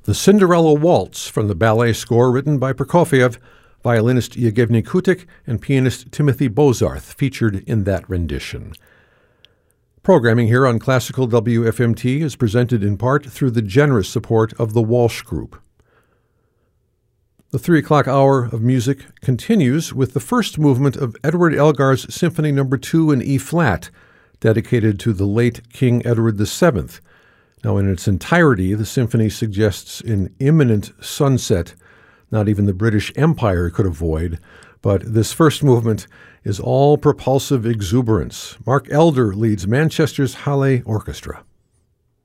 The Cinderella Waltz from the ballet score written by Prokofiev, violinist Yevgeny Kutik, and pianist Timothy Bozarth featured in that rendition. Programming here on Classical WFMT is presented in part through the generous support of the Walsh Group. The 3 o'clock hour of music continues with the first movement of Edward Elgar's Symphony No. 2 in E-flat, dedicated to the late King Edward VII. Now, in its entirety, the symphony suggests an imminent sunset not even the British Empire could avoid, but this first movement is all propulsive exuberance. Mark Elder leads Manchester's Halle Orchestra.